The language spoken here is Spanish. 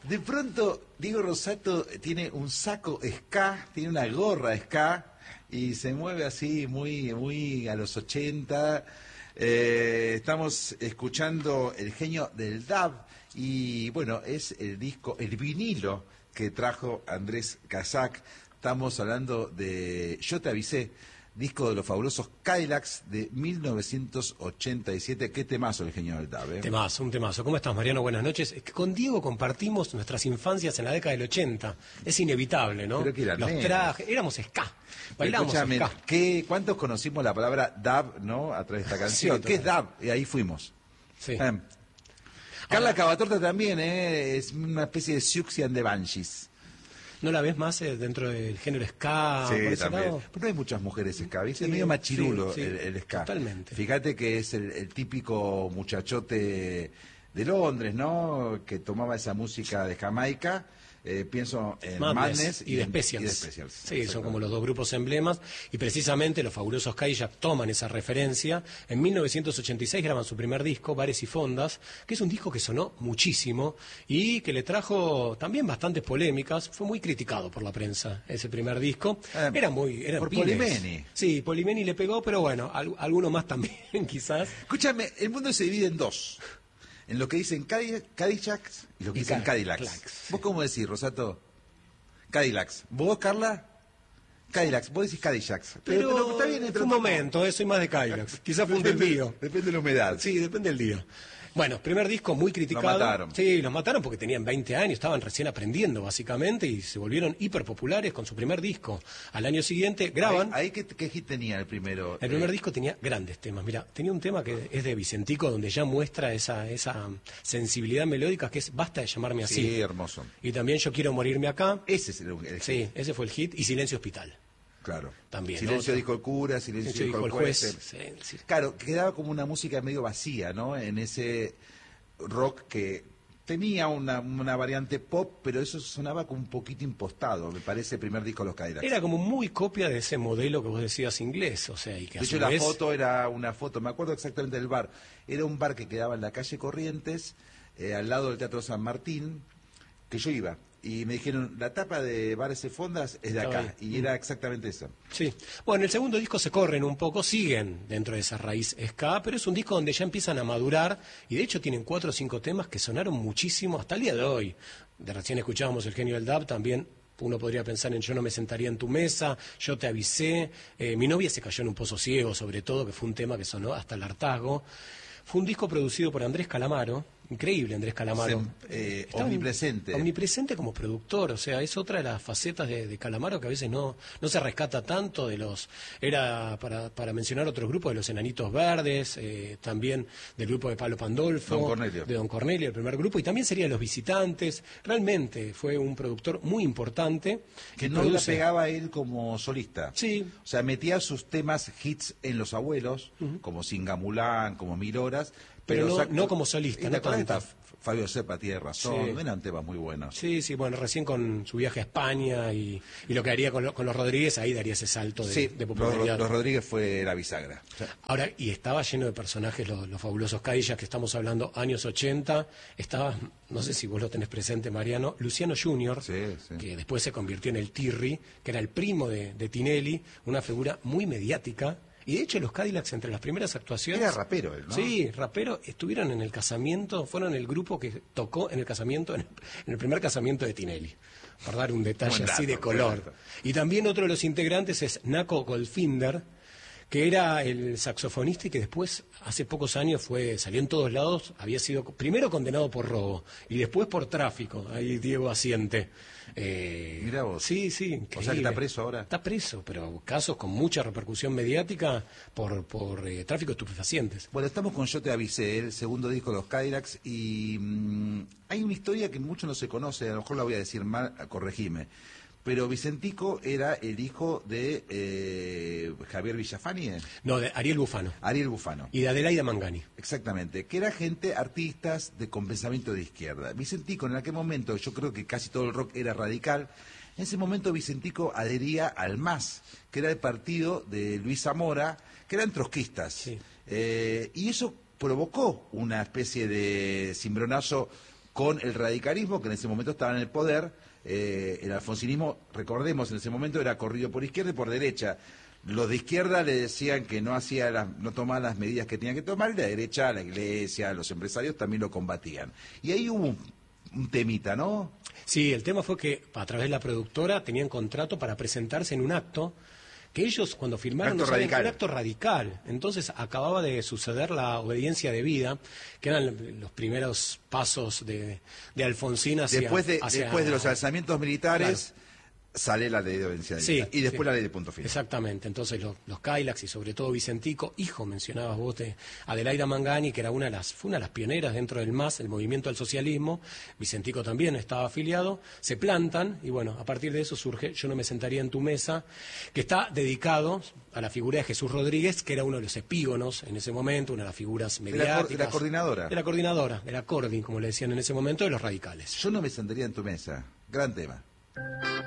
De pronto, Diego Rosato tiene un saco ska, tiene una gorra ska y se mueve así muy a los 80. Estamos escuchando El genio del dub y bueno, es el disco, el vinilo que trajo Andrés Casac. Estamos hablando de Yo te avisé, disco de los fabulosos Cadillacs de 1987. Qué temazo El genio del dub, ¿eh? Temazo, un temazo. ¿Cómo estás, Mariano? Buenas noches. Es que con Diego compartimos nuestras infancias en la década del 80. Es inevitable, ¿no? Creo que los trajes, éramos ska. Bailábamos ska. ¿Cuántos conocimos la palabra dub, no? A través de esta canción. Sí, ¿qué es dub? Y ahí fuimos. Sí. Carla Cavatorta también, es una especie de Siouxsie de Banshees. ¿No la ves más dentro del género ska? Sí, por ese también. lado? Pero no hay muchas mujeres ska, ¿viste? Sí, Es medio machirulo sí, el ska. Totalmente. Fíjate que es el típico muchachote de Londres, ¿no? Que tomaba esa música de Jamaica. Pienso en Madness y The Specials. Sí, son como los dos grupos emblemas. Y precisamente los fabulosos Cadillacs toman esa referencia. En 1986 graban su primer disco, Bares y Fondas, que es un disco que sonó muchísimo y que le trajo también bastantes polémicas. Fue muy criticado por la prensa ese primer disco. Eran por pibes. Polimeni. Sí, Polimeni le pegó, pero bueno, alguno más también, quizás. Escúchame, el mundo se divide en dos. En lo que dicen Cadillacs y lo que dicen Cadillacs. ¿Vos cómo decís, Rosato? Cadillacs. ¿Vos, Carla? Cadillacs. Vos decís Cadillacs. Pero está bien. Fue un momento, soy más de Cadillacs. Quizás fue un desvío. Depende de la humedad. Sí, depende del día. Bueno, primer disco muy criticado. Los mataron. Sí, los mataron porque tenían 20 años, estaban recién aprendiendo básicamente y se volvieron hiperpopulares con su primer disco. Al año siguiente graban. ¿Qué hit tenía el primero? El primer disco tenía grandes temas. Mira, tenía un tema que es de Vicentico donde ya muestra esa sensibilidad melódica que es Basta de llamarme así. Sí, hermoso. Y también Yo quiero morirme acá. Ese es el hit. Sí, ese fue el hit. Y Silencio Hospital. Claro. También. Silencio dijo el cura, silencio dijo el juez. Sí. Claro, quedaba como una música medio vacía, ¿no? En ese rock que tenía una variante pop, pero eso sonaba como un poquito impostado, me parece, el primer disco de los Cadillacs. Era como muy copia de ese modelo que vos decías inglés, o sea, y que de hecho la foto era una foto, me acuerdo exactamente del bar, era un bar que quedaba en la calle Corrientes, al lado del Teatro San Martín, que yo iba. Y me dijeron, la tapa de Bares y Fondas es de acá, y era exactamente eso. Sí. Bueno, el segundo disco se corren un poco, siguen dentro de esa raíz ska, pero es un disco donde ya empiezan a madurar, y de hecho tienen 4 o 5 temas que sonaron muchísimo hasta el día de hoy. De recién escuchábamos El genio del dub, también uno podría pensar en Yo no me sentaría en tu mesa, Yo te avisé, Mi novia se cayó en un pozo ciego, sobre todo, que fue un tema que sonó hasta el hartazgo. Fue un disco producido por Andrés Calamaro, increíble Andrés Calamaro. Omnipresente. Omnipresente como productor, o sea, es otra de las facetas de Calamaro que a veces no se rescata tanto de los... Era, para mencionar otros grupos, de los Enanitos Verdes, también del grupo de Pablo Pandolfo, de Don Cornelio, el primer grupo, y también sería de Los Visitantes. Realmente fue un productor muy importante. Que no la pegaba él como solista. Sí. O sea, metía sus temas hits en Los Abuelos, como Singamulán, como Mil Horas, pero no como solista, no tanto. Fabio Cepa tiene razón, Sí. eran temas muy buenos. Sí, bueno, recién con su viaje a España y lo que haría con los Rodríguez, ahí daría ese salto de popularidad. Los Rodríguez fue la bisagra. O sea, ahora, y estaba lleno de personajes, los fabulosos Cadillacs, que estamos hablando años 80, estaba, no sé si vos lo tenés presente, Mariano, Luciano Junior, que después se convirtió en el Tirri, que era el primo de Tinelli, una figura muy mediática. Y de hecho los Cadillacs, entre las primeras actuaciones... Era rapero él, ¿no? Sí, rapero. Estuvieron en el casamiento, fueron el grupo que tocó en el casamiento, en el primer casamiento de Tinelli. Para dar un detalle así de color. Y también otro de los integrantes es Naco Goldfinger, que era el saxofonista y que después, hace pocos años, salió en todos lados, había sido primero condenado por robo y después por tráfico. Ahí Diego asiente. Mirá vos. Sí, increíble. O sea que está preso ahora. Está preso, pero casos con mucha repercusión mediática por tráfico de estupefacientes. Bueno, estamos con Yo te avisé, el segundo disco de los Cadillacs, y hay una historia que mucho no se conoce, a lo mejor la voy a decir mal, corregime. Pero Vicentico era el hijo de Javier Villafani. No, de Ariel Bufano. Ariel Bufano. Y de Adelaida Mangani. Exactamente, que era gente, artistas con pensamiento de izquierda. Vicentico en aquel momento, yo creo que casi todo el rock era radical. En ese momento Vicentico adhería al MAS, que era el partido de Luis Zamora, que eran trotskistas. Sí. Y eso provocó una especie de cimbronazo con el radicalismo, que en ese momento estaba en el poder. El alfonsinismo, recordemos, en ese momento era corrido por izquierda y por derecha. Los de izquierda le decían que no tomaba las medidas que tenían que tomar, y la derecha, la iglesia, los empresarios también lo combatían. Y ahí hubo un temita, ¿no? Sí, el tema fue que a través de la productora tenían contrato para presentarse en un acto que ellos cuando firmaron Acto no sabían que era radical. un acto radical. Entonces acababa de suceder la obediencia debida, que eran los primeros pasos de Alfonsín hacia... Después de los alzamientos militares, sale la ley de obediencia debida, Sí, y después sí. la ley de punto final. Exactamente, entonces los Cailax y sobre todo Vicentico, hijo, mencionabas vos, de Adelaida Mangani, que fue una de las pioneras dentro del MAS, el movimiento al socialismo. Vicentico también estaba afiliado, se plantan y bueno, a partir de eso surge Yo no me sentaría en tu mesa, que está dedicado a la figura de Jesús Rodríguez, que era uno de los epígonos en ese momento, una de las figuras mediáticas. De la coordinadora. De la coordinadora, de la Cordi, como le decían en ese momento, de los radicales. Yo no me sentaría en tu mesa. Gran tema.